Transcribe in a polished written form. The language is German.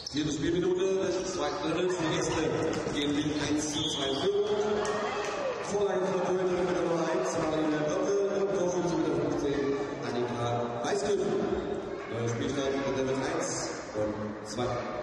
Vierte Spielminute des zweiten Drittels. Die Gäste gehen die 1:2 Führung. Vorlein von Torhüter mit der Nummer 1, Marlene Doppel und Torschütze mit der 15, Annika Weißgriff. Neuer Spielstand mit der 1 und 2.